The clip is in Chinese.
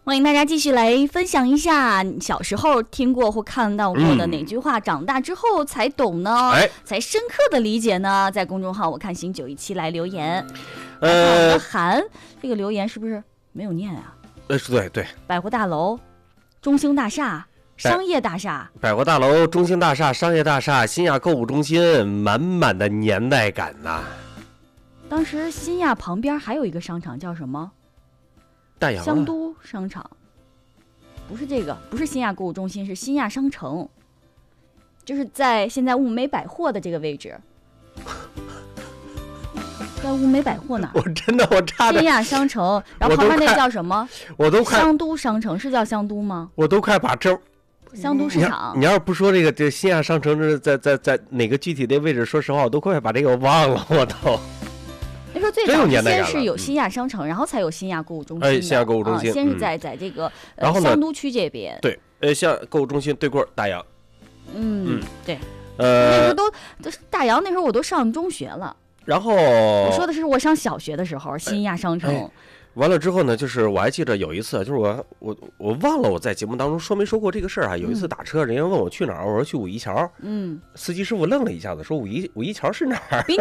欢迎大家继续来分享一下小时候听过或看到过的哪句话，长大之后才懂呢？才深刻的理解呢？在公众号我看行917来留言。韩这个留言是不是没有念啊？ 对， 百货大楼、中兴大厦、商业大厦、 百货大楼、中兴大厦、商业大厦、新亚购物中心，满满的年代感呐。 当时新亚旁边还有一个商场叫什么？ 大洋香都商场，不是这个，不是新亚购物中心，是新亚商城，就是在现在物美百货的这个位置，在物美百货哪儿？ 我差点。 新亚商城，然后旁边那叫什么？ 我都快。 香都商城是叫香都吗？ 我都快把这。 香都市场。 你要是不说这新亚商城是在哪个具体的位置？说实话，我都快把这个忘了，我都。 那时候最早先是有新亚商城，然后才有新亚购物中心。 新亚购物中心， 先是在这个香都区这边。 对，像购物中心对过大洋。 对。那时候都大洋，那时候我都上中学了。 然后我说的是我上小学的时候，新亚商城。 完了之后呢，就是我还记得有一次，就是我忘了我在节目当中说没说过这个事儿啊。有一次打车，人家问我去哪儿，我说去五一桥。司机师傅愣了一下子，说五一桥是哪儿？